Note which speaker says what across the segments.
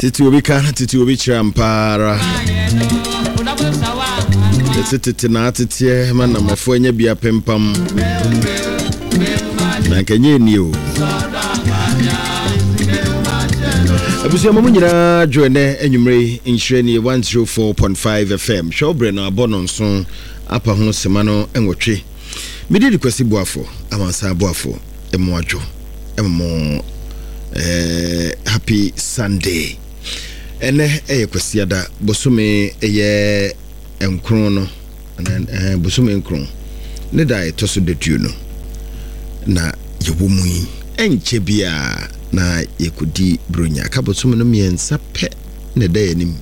Speaker 1: Titi obi champara. Titi na titi mana mafo anya bia pempam. Na kenye ni o. Abusia mamu nyina joine enwumre inhwere 104.5 FM. Showbre na abono nso apa ho sema no enwotwe. Midi di kwasi boafo, amansa boafo, emwadwo. Emmo happy Sunday. Ene kwasi ada bosome eye enkron no. Bosome enkron. Ne dai toso detuo no. Na yewomu yi enche bia na yekudi bronya kabosome no miensa pe ne da yanim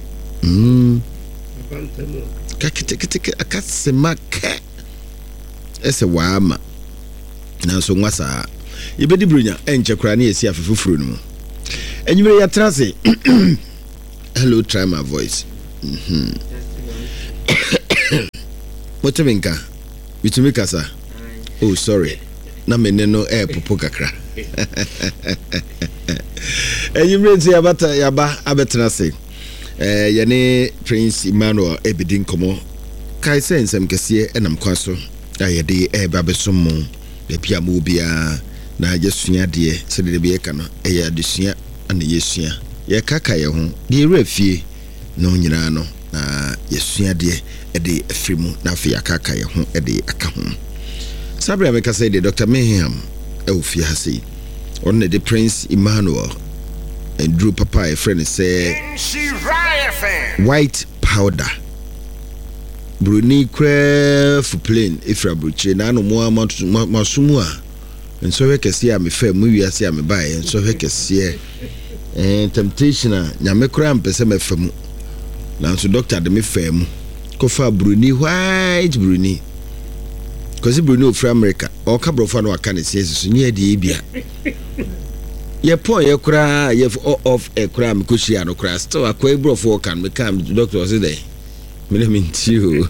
Speaker 1: kakite akasema ke ese waama na so nwasa yebedi bronya enche kra na yesi afefufuru no enyimre ya trase hello, try my voice motebenka bitumika sa oh sorry na meneno popo kakra enyimrenzi yaba abetena se yene Prince Emmanuel ebidin komo kai sensem kese enam kwaso ayede babesomo bepia mu bia na yesua de se de be ka no eya adesua ana yesua ye kaka ye ho de refie no nyina no na yesua de ede afrimu na afia kaka ye ho ede aka ho sabra me kasa de Dr. Mayhem Eufia hasi on the Prince Emmanuel and Drew Papa a friend say white powder Bruni cre for plain ifra bruche na no mo masumu a enso hekese a me fa mu wiase a me bae enso hekese temptation a nyame kra mpese me fa mu na so doctor de me fa mu ko fa Bruni white Bruni because Bruno from America or Cabrofano can say so near the Ibia. Ye poor ye cry, ye off a cram cushiano crass, so a quabro for can become the doctor was there. Minimint you.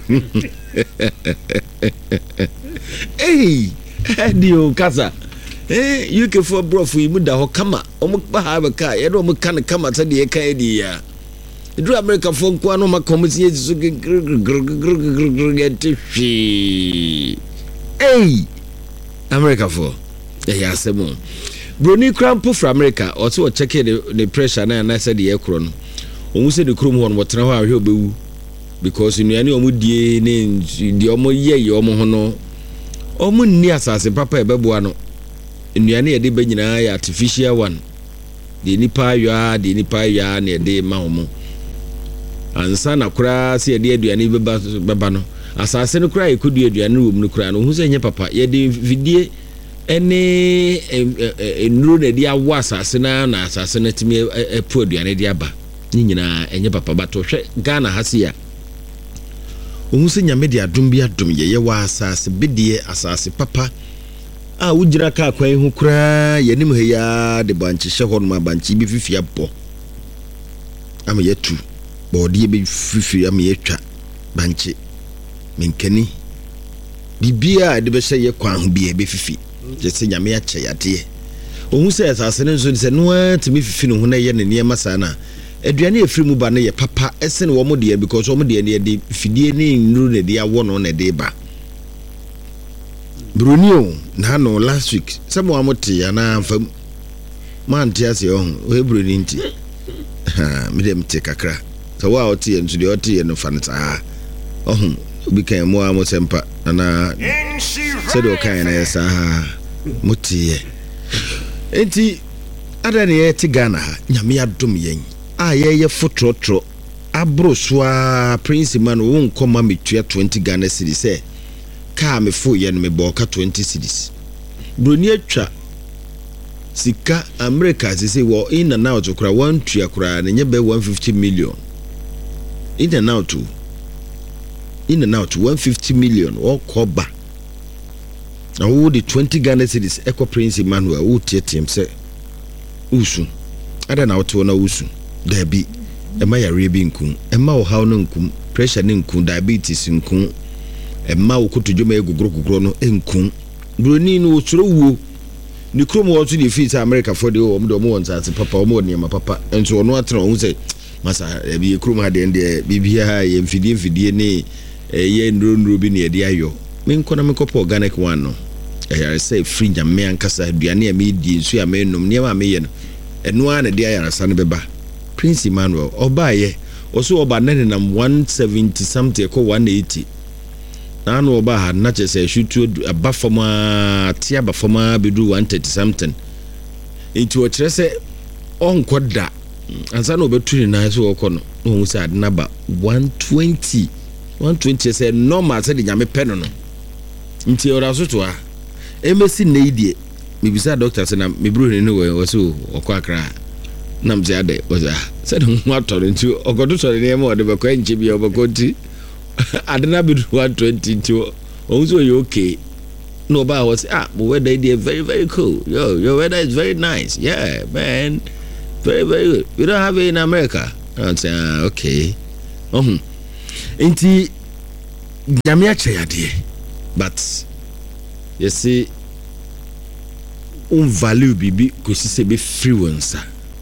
Speaker 1: Hey, Dio Casa. Eh, you can for broth we would have come up. Have a car, you don't can come at the Acadia. The Drew America phone quanoma committee is get hey, America for yeah, Simon. Bruni Crampo from America also check the pressure and I said the aircron. Almost said the crew one what now he'll be because in any omudi names the omo ye omo hono omo near as a papa bebuano in any de benina artificial one. The nipa ya near de mahomo. And son of crass ye dear do any babano. Asase no kra ekodu aduane wo mu no kra no hu se nye papa ye de vidie ene enuro na dia wa asase na asase na timi epu aduane dia ba ni nyina enye papa bato hwe Ghana hasia hu se nyame dia dum bia dum ye wa asase bidie asase papa a wujira ka kwan hu kra ye nim he ya de banchi hye ho no banchi bi fifia bo am yetu bodi bi fifia am yetwa banchi menkani bibia de be hye ye kwan ho bia be fifi je se nyame ache yade ohun se asase ne nso se no atimi fifi no ho na ye ne niema sa na aduane efiri mu ba ne ye papa ese ne wo mo de because wo mo de ne de fidie ne nuru ne de awo no ne de ba Brunio na no last week se mo amote ya na amfam man tia se ohun we Bruni nti me dem te kakra so wa ote ye nso de ote ye no fa nta ohun obi kan mo amosempa na said o kan na yesa mutie enti adane ye ti Ghana ha nyame adom yen a ye fotrotro abroswa Prince man wo nkoma metua 20 Ghana cedis se ka me fo ye no me boka 20 cedis broni atwa sika America se wo in and out kura 1 tua kura na nye be 150 million in and out 150 million or koba. Now who the 20 Ghana cedis Eco Prince Emmanuel who team say usu. I don't know to na usu. There be Emma ya rebi nkum. Emma o how no nkum. Pressure ne nkum. Diabetes nkum. Emma o kutu joma egugro no nkum. Broni no osoro wo. ni krom wo to the feet America for the omo won nsase papa omo ne ma papa enso ono atena ohun say masa bi krom ha de ndie bibia ha ye mfidie ne ye ndro bi ne de ayo me nkona me kopo organic one no I say free nyame ankasa aduane a me di nsu a me nom ne ma me ye no eno a ne de ayarasa ne beba Prince Emmanuel obaye oso oba ne nam 170 something ko 180 na no oba ha na chese shutu abafoma ti abafoma bedu 130 something into o kire se onkoda ansa na obetu ni na so okọ no no say ad naba 120 say normal say de nyame pe no nti ora so to a emesi na idie mebisa doctor say na mebru ni no we so okọ akra na mze ade was say no atoro nti ogodo so ni em ode bekọ nche bia obekọ nti adena be 120 to also you okay no ba was but weather is very very cool your weather is very nice yeah man very very good we don't have it in America and say okay inti jamia cheyade but you see value bibi ko sise be free ones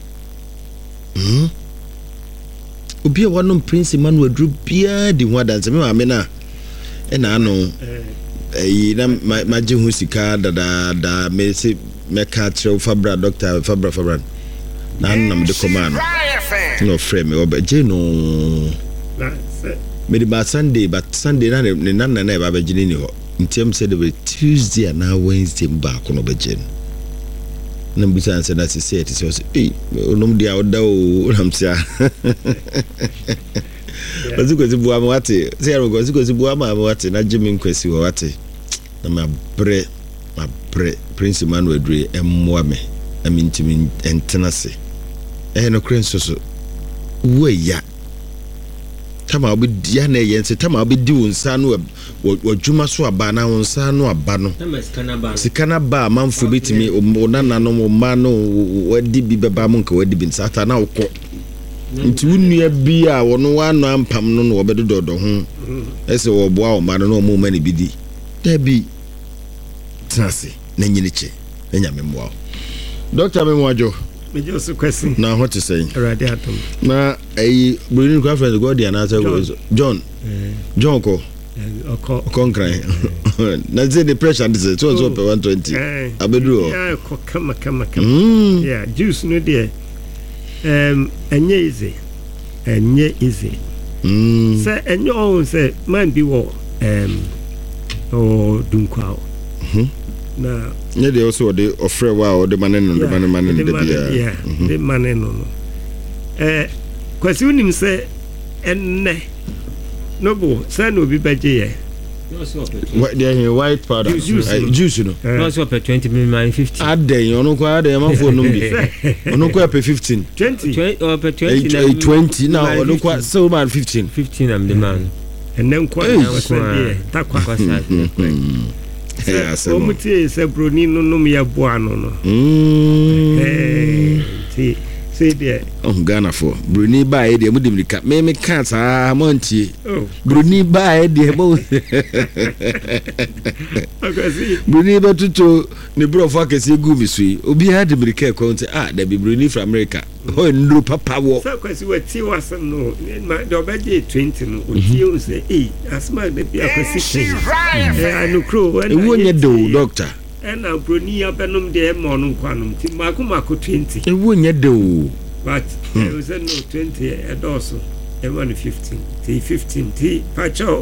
Speaker 1: obi a wanom Prince Emmanuel Dru bia di ho dance me ma me na na no na maje hu sika da me se me ka tro fabra doctor fabra na nam de command no frame obaje no me di ba Sunday na ne na ba ba gini ni ho ntem se de Tuesday na Wednesday ba ko no baje na mbisa anse na se say it so onom dia oda o namsia baziko zibuwa wate se yaro go ziko zibuwa ma wate na jimi nkwesi wo wate na ma bre Prince Emmanuel Dru emmoa me amintimi entenase no krenso so we ya tama obi dia na yense tama obi di wonsa no wadwuma so aba na wonsa no aba no sikana ba manfo betimi onana no ma no wadi bi beba mo nka wadi bin sata na wokọ nti wunua bi a wono wano ampam no no obedodo ho ese wo boa o ma no mo ma ne bidi da bi trase na nyiniche enya memwa Dr. Memwajo
Speaker 2: me just question
Speaker 1: na what to say
Speaker 2: already atom
Speaker 1: na Bruni conference go there na say John ko concrete na say the pressure this so 120 abedu
Speaker 2: yeah ko kama yeah juice no there enye easy say enye on say man bi wo o dunkwa na
Speaker 1: ne dey also dey offer wa the man no the man the bia
Speaker 2: the man no kwasi unim say enne no bo say no bi baje ye
Speaker 1: what there white powder juice no
Speaker 3: no so per 20 million 50
Speaker 1: aden ono kwa aden ma phone no bi ono kwa per 15
Speaker 3: 20 or per 20
Speaker 1: now ono kwa so man 15
Speaker 3: am the man
Speaker 2: and then kwa takwa so mutie se broni no no me aboa no no ti say there
Speaker 1: Ghana for broni ba e de mudim lika me ka sa montie broni ba e de mo broni ba tuto ne bro fa kese gu bisui obi ha de brika ko nti da bi broni from America ho ndru papa wo
Speaker 2: so kwesi wati wasam no ma do baje 20 no otie o say asma de bi akwesi anukro
Speaker 1: ewo nye do doctor
Speaker 2: na broni ya benom de mo no kwanom ti mako 20
Speaker 1: ewo nye do
Speaker 2: but there was no 20 also and 15 t 15 t pacho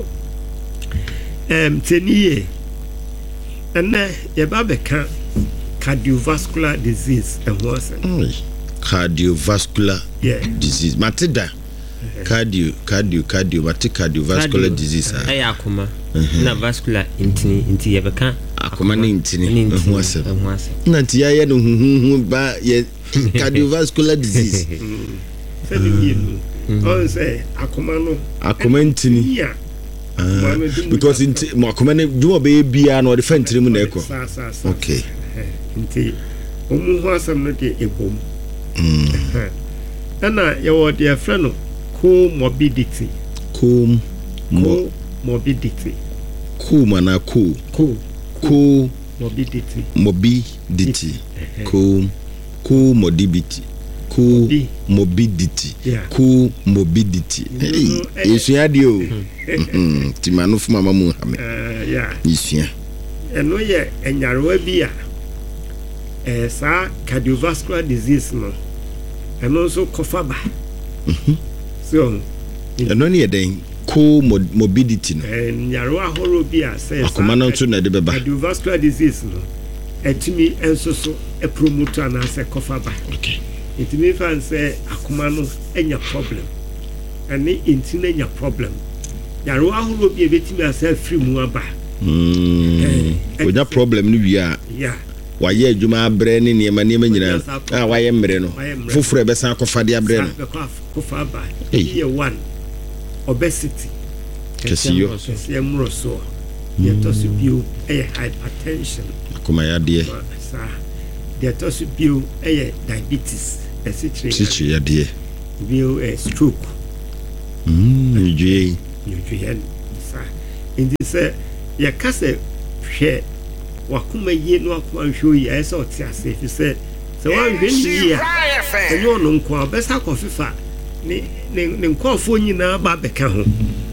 Speaker 2: teniye and ye babeka cardiovascular disease and what's
Speaker 1: cardiovascular disease matida cardio cardiovascular disease
Speaker 3: akoma na vascular inti ye beka
Speaker 1: akoma ni intini what's na ti ya no hu ba ye cardiovascular disease
Speaker 2: on say akoma
Speaker 1: intini because akoma ne dwo be bia na o de fantiri mu na eko okay
Speaker 2: inti omu ho asam no de ebom ana ye wo de afre no comorbidity
Speaker 1: morbidity Comorbidity. Comorbidity. Isua dio. Timano fu mama mu hame. Isua.
Speaker 2: Eno ye enyarewa bi a sa cardiovascular disease no. Eno so kofa ba. So
Speaker 1: eno ne yeden comorbidity no.
Speaker 2: Enyarewa horo bi a say
Speaker 1: akoma no nso na de beba.
Speaker 2: Cardiovascular disease no. Etimi enso so e promote ana say kofa ba.
Speaker 1: Okay.
Speaker 2: Etimi fan say akoma no enya problem. Ene intine enya problem. Yarewa horo bi e betimi asa free mu aba.
Speaker 1: Onya problem no wi a.
Speaker 2: Yeah.
Speaker 1: Waye adwuma abre ne niema nyina waye mmere no foforo besan akofade abre no
Speaker 2: kofa ba ye one obesity
Speaker 1: kesiyo
Speaker 2: emroso ye tosubio hypertension
Speaker 1: akoma ya de
Speaker 2: sa ye tosubio diabetes
Speaker 1: esitre ya de
Speaker 2: bio stroke
Speaker 1: nje
Speaker 2: sa indi se ye kase hwe wakuma ye no akwa hwo yi esa otiase fi se wan hwe ya enyo no nko abesa kofifa ne nkofo nyina ba beka ho